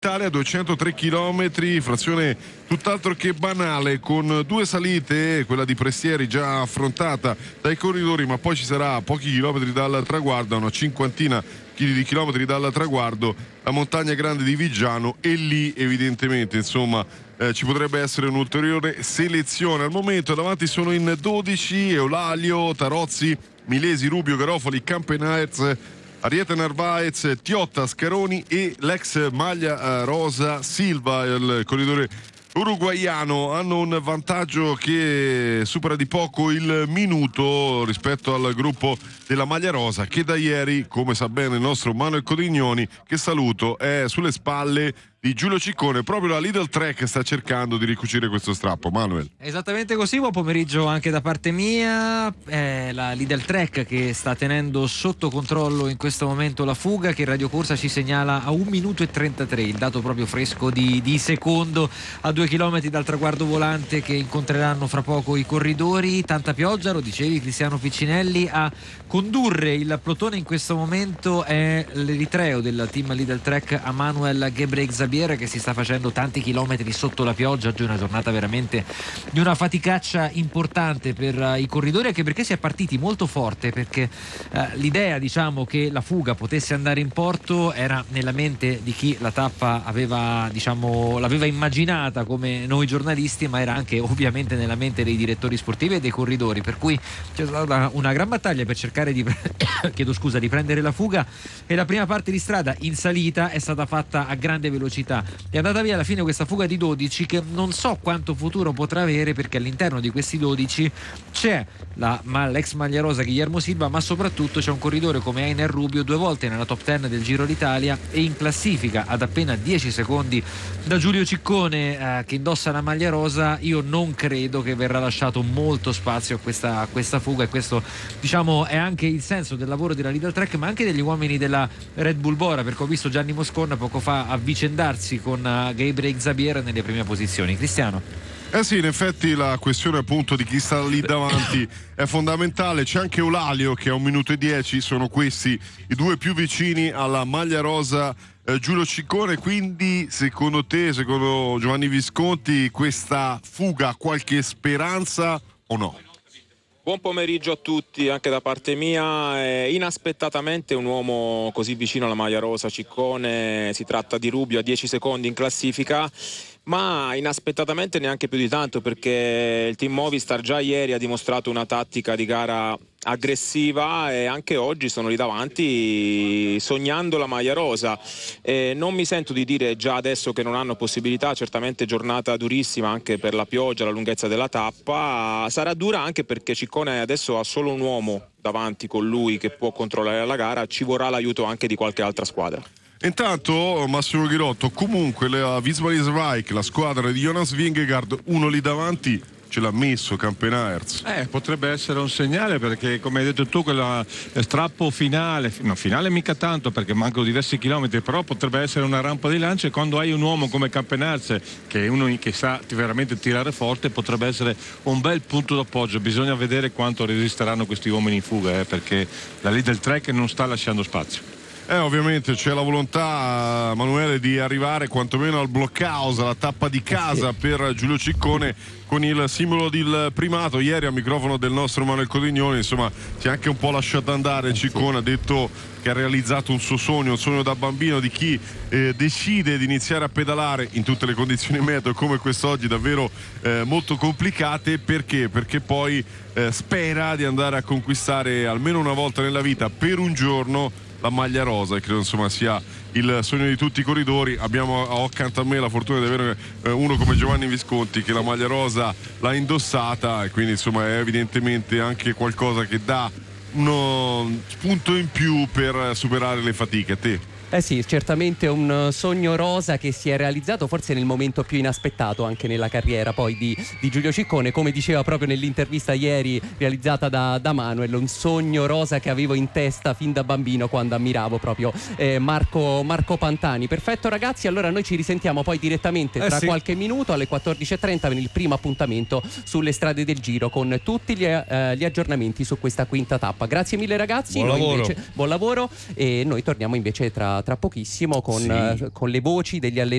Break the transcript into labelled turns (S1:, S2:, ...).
S1: Italia, 203 km, frazione tutt'altro che banale, con 2 salite, quella di Prestieri già affrontata dai corridori, ma poi ci sarà a pochi chilometri dal traguardo, una cinquantina di chilometri dal traguardo, la montagna grande di Viggiano, e lì evidentemente insomma ci potrebbe essere un'ulteriore selezione. Al momento davanti sono in 12 Eulalio, Tarozzi, Milesi, Rubio, Garofoli, Campenaerts, Ariete Narvaez, Tiotta, Scaroni e l'ex maglia rosa Silva. Il corridore uruguaiano hanno un vantaggio che supera di poco il minuto rispetto al gruppo della maglia rosa, che da ieri, come sa bene il nostro Manuel Codignoni, che saluto, è sulle spalle di Giulio Ciccone. Proprio la Lidl Trek sta cercando di ricucire questo strappo. Manuel.
S2: Esattamente così, buon pomeriggio anche da parte mia. È la Lidl Trek che sta tenendo sotto controllo in questo momento la fuga, che in radiocorsa ci segnala a 1 minuto e 33, il dato proprio fresco di secondo, a 2 chilometri dal traguardo volante che incontreranno fra poco i corridori. Tanta pioggia, lo dicevi Cristiano Piccinelli. A condurre il plotone in questo momento è l'eritreo del team Lidl Trek, Manuel Gebrexabier, che si sta facendo tanti chilometri sotto la pioggia. Oggi è una giornata veramente di una faticaccia importante per i corridori, anche perché si è partiti molto forte, perché l'idea, diciamo, che la fuga potesse andare in porto era nella mente di chi la tappa aveva, diciamo, l'aveva immaginata come noi giornalisti, ma era anche ovviamente nella mente dei direttori sportivi e dei corridori, per cui c'è stata una gran battaglia per cercare di di prendere la fuga, e la prima parte di strada in salita è stata fatta a grande velocità. È andata via alla fine questa fuga di 12 che non so quanto futuro potrà avere, perché all'interno di questi 12 c'è l'ex maglia rosa Guillermo Silva, ma soprattutto c'è un corridore come Einer Rubio, 2 volte nella top 10 del Giro d'Italia e in classifica ad appena 10 secondi da Giulio Ciccone, che indossa la maglia rosa. Io non credo che verrà lasciato molto spazio a questa fuga, e questo, diciamo, è anche il senso del lavoro della Lidl Trek, ma anche degli uomini della Red Bull Bora, perché ho visto Gianni Moscon poco fa avvicendarsi con Gebrexabier nelle prime posizioni. Cristiano?
S1: Sì, in effetti la questione appunto di chi sta lì davanti è fondamentale. C'è anche Eulalio che a 1 minuto e 10, sono questi i 2 più vicini alla maglia rosa Giulio Ciccone. Quindi secondo te, secondo Giovanni Visconti, questa fuga ha qualche speranza o no?
S3: Buon pomeriggio a tutti anche da parte mia. Inaspettatamente un uomo così vicino alla maglia rosa, Ciccone, si tratta di Rubio, a 10 secondi in classifica, ma inaspettatamente neanche più di tanto, perché il team Movistar già ieri ha dimostrato una tattica di gara aggressiva e anche oggi sono lì davanti sognando la maglia rosa. Non mi sento di dire già adesso che non hanno possibilità, certamente giornata durissima anche per la pioggia, la lunghezza della tappa, sarà dura anche perché Ciccone adesso ha solo un uomo davanti con lui che può controllare la gara, ci vorrà l'aiuto anche di qualche altra squadra.
S1: Intanto Massimo Ghirotto, comunque la Visma Svike, la squadra di Jonas Vingegaard, uno lì davanti ce l'ha messo, Campenaerts.
S4: Potrebbe essere un segnale, perché come hai detto tu, quella strappo finale mica tanto perché mancano diversi chilometri, però potrebbe essere una rampa di lancio, e quando hai un uomo come Campenaerts, che è uno che sa veramente tirare forte, potrebbe essere un bel punto d'appoggio. Bisogna vedere quanto resisteranno questi uomini in fuga, perché la Lidl Trek non sta lasciando spazio.
S1: Ovviamente c'è la volontà, Manuele, di arrivare quantomeno al blockhouse, alla tappa di casa per Giulio Ciccone, con il simbolo del primato. Ieri al microfono del nostro Manuel Codignoni, insomma, si è anche un po' lasciato andare Ciccone, ha detto che ha realizzato un suo sogno, un sogno da bambino di chi decide di iniziare a pedalare in tutte le condizioni meteo come quest'oggi, davvero molto complicate. Perché? Perché poi spera di andare a conquistare almeno una volta nella vita, per un giorno, la maglia rosa, e credo insomma sia il sogno di tutti i corridori. Abbiamo accanto a me la fortuna di avere uno come Giovanni Visconti che la maglia rosa l'ha indossata, e quindi insomma è evidentemente anche qualcosa che dà uno spunto in più per superare le fatiche. Te?
S5: Sì, certamente un sogno rosa che si è realizzato forse nel momento più inaspettato anche nella carriera poi di Giulio Ciccone, come diceva proprio nell'intervista ieri realizzata da Manuel, un sogno rosa che avevo in testa fin da bambino quando ammiravo proprio Marco Pantani. Perfetto ragazzi, allora noi ci risentiamo poi direttamente tra qualche minuto alle 14.30 per il primo appuntamento sulle strade del Giro, con tutti gli aggiornamenti su questa quinta tappa. Grazie mille ragazzi, buon lavoro, e noi torniamo invece tra tra pochissimo con,
S1: Sì.
S5: con le voci degli allenatori